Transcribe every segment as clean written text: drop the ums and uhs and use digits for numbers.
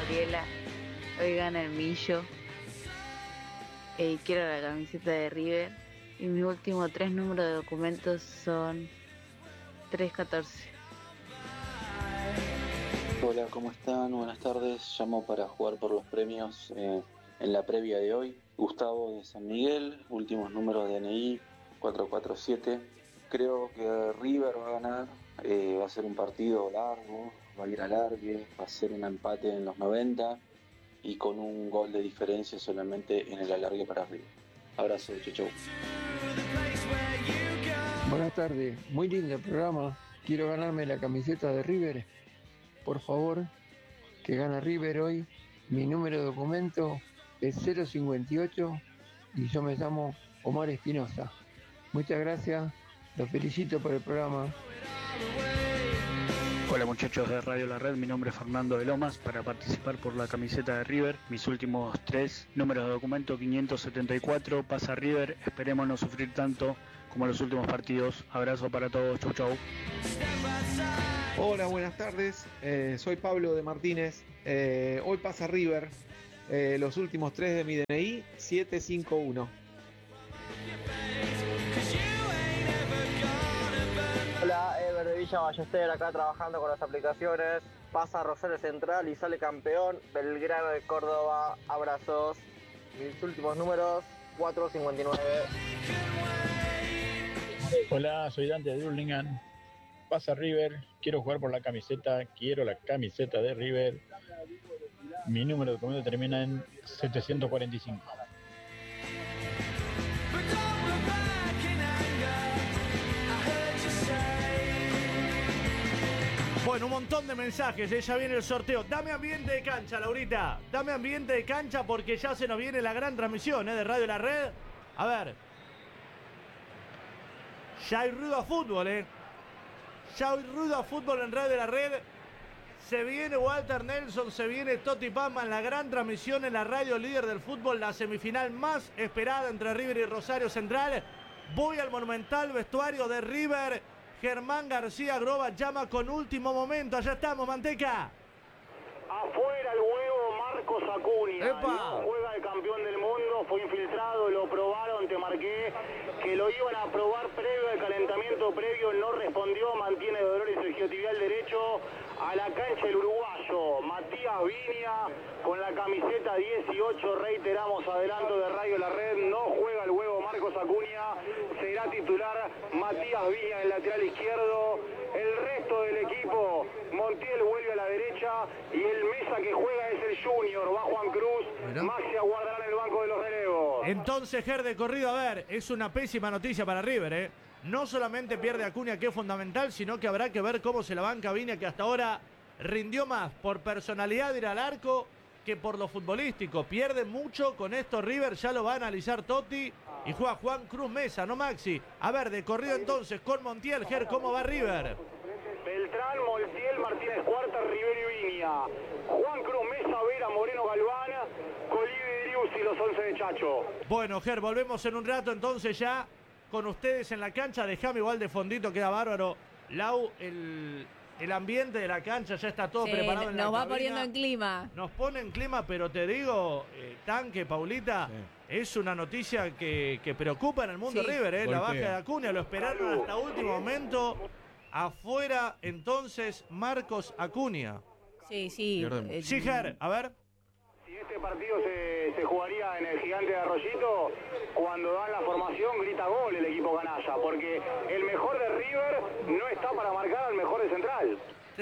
Gabriela. Hoy gana el Millo. Quiero la camiseta de River. Y mis últimos 3 números de documentos son 314. Hola, ¿cómo están? Buenas tardes. Llamo para jugar por los premios en la previa de hoy. Gustavo de San Miguel, últimos números de DNI 447. Creo que River va a ganar. Va a ser un partido largo, va a ir a alargue, va a ser un empate en los 90 y con un gol de diferencia solamente en el alargue para River. Abrazo, chau. Buenas tardes, muy lindo el programa. Quiero ganarme la camiseta de River. Por favor, que gane River hoy. Mi número de documento es 058 y yo me llamo Omar Espinosa. Muchas gracias, los felicito por el programa. Hola muchachos de Radio La Red, mi nombre es Fernando de Lomas para participar por la camiseta de River. Mis últimos 3 números de documento 574, pasa River, esperemos no sufrir tanto como los últimos partidos. Abrazo para todos, chau chau. Hola, buenas tardes, soy Pablo de Martínez. Hoy pasa River, los últimos 3 de mi DNI 751. Hola, Ever de Villa Ballester, acá trabajando con las aplicaciones. Pasa Rosario Central y sale campeón. Belgrano de Córdoba, abrazos. Mis últimos números, 459. Hola, soy Dante de Hurlingham. Pasa River, quiero jugar por la camiseta, quiero la camiseta de River. Mi número de documento termina en 745. Bueno, un montón de mensajes, ya viene el sorteo. Dame ambiente de cancha, Laurita. Dame ambiente de cancha porque ya se nos viene la gran transmisión de Radio La Red. A ver. Ya hay ruido a fútbol, Ya hay ruido a fútbol en Radio La Red. Se viene Walter Nelson, se viene Totti Pazman, la gran transmisión en la radio líder del fútbol, la semifinal más esperada entre River y Rosario Central. Voy al monumental vestuario de River. Germán García Groba llama con último momento. Allá estamos, Manteca. Afuera el huevo Marcos Acuña. ¡Epa! No juega de campeón del mundo, fue infiltrado, lo probaron, te marqué que lo iban a probar previo al calentamiento previo, no respondió, mantiene dolor isquiotibial derecho. A la cancha el uruguayo Matías Viña con la camiseta 18, reiteramos, adelanto de Radio La Red, no juega el huevo Marcos Acuña, será titular Matías Viña, el lateral izquierdo. El resto del equipo, Montiel vuelve a la derecha y el mesa que juega es el Junior, va Juan Cruz, bueno. Maxi aguardará en el banco de los relevos. Entonces, Ger, de corrido, a ver, es una pésima noticia para River, No solamente pierde Acuña, que es fundamental, sino que habrá que ver cómo se la banca Viña, que hasta ahora rindió más por personalidad de ir al arco que por lo futbolístico. Pierde mucho con esto River, ya lo va a analizar Totti y juega Juan Cruz Mesa, no Maxi. A ver, de corrido entonces con Montiel, Ger, ¿cómo va River? Beltrán, Montiel, Martínez Cuarta, Rivero y Viña. Juan Cruz Mesa, Vera, Moreno Galván, Colibri, Dirius y los 11 de Chacho. Bueno, Ger, volvemos en un rato entonces ya con ustedes en la cancha. Dejame igual de fondito, queda bárbaro. Lau, el ambiente de la cancha ya está todo preparado en la cabina. Nos va poniendo en clima. Nos pone en clima, pero te digo, Tanque, Paulita, es una noticia que preocupa en el mundo River, la baja de Acuña, lo esperaron hasta último momento. Afuera, entonces, Marcos Acuña. Sí. Sí, Ger, a ver. Si este partido se jugaría en el Gigante de Arroyito, cuando dan la formación grita gol el equipo canalla, porque el mejor de River no está para marcar al mejor de Central.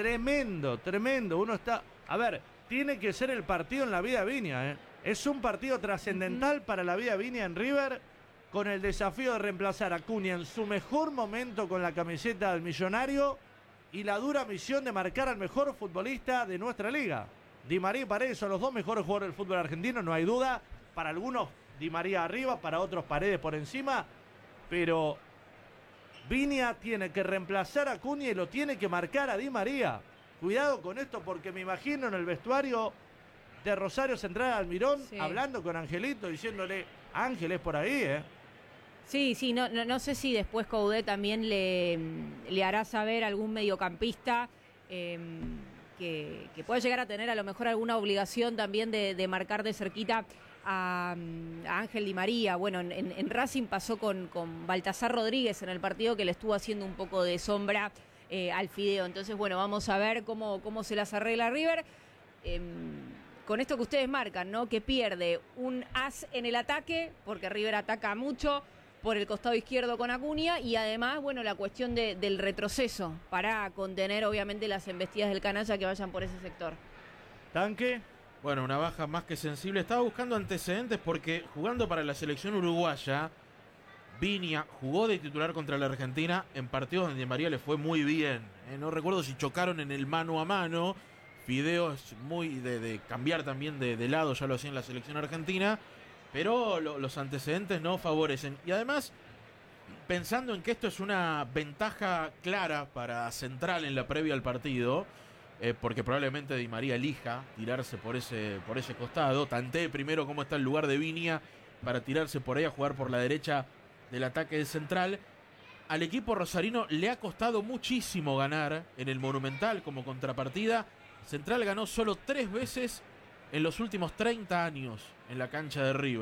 Tremendo. Uno está... A ver, tiene que ser el partido en la vida de Viña, Es un partido trascendental para la vida de Viña en River, con el desafío de reemplazar a Acuña en su mejor momento con la camiseta del Millonario y la dura misión de marcar al mejor futbolista de nuestra liga. Di María y Paredes son los dos mejores jugadores del fútbol argentino, no hay duda. Para algunos Di María arriba, para otros Paredes por encima, pero Viña tiene que reemplazar a Acuña y lo tiene que marcar a Di María. Cuidado con esto porque me imagino en el vestuario de Rosario Central Almirón hablando con Angelito, diciéndole, Ángel es por ahí, Sí, no sé si después Coudet también le hará saber a algún mediocampista que pueda llegar a tener a lo mejor alguna obligación también de marcar de cerquita a Ángel Di María. Bueno, en Racing pasó con Baltasar Rodríguez en el partido, que le estuvo haciendo un poco de sombra al Fideo. Entonces, bueno, vamos a ver cómo se las arregla River. Con esto que ustedes marcan, ¿no? Que pierde un as en el ataque, porque River ataca mucho por el costado izquierdo con Acuña, y además, bueno, la cuestión del retroceso para contener, obviamente, las embestidas del canalla que vayan por ese sector. Tanque. Bueno, una baja más que sensible. Estaba buscando antecedentes porque jugando para la selección uruguaya, Viña jugó de titular contra la Argentina en partidos donde Di María le fue muy bien. No recuerdo si chocaron en el mano a mano. Fideo es muy de cambiar también de lado, ya lo hacía en la selección argentina, pero los antecedentes no favorecen. Y además, pensando en que esto es una ventaja clara para Central en la previa al partido, porque probablemente Di María elija tirarse por ese costado, tantee primero cómo está el lugar de Viña para tirarse por ahí a jugar por la derecha del ataque de Central. Al equipo rosarino le ha costado muchísimo ganar en el Monumental como contrapartida. Central ganó solo 3 veces en los últimos 30 años en la cancha de River.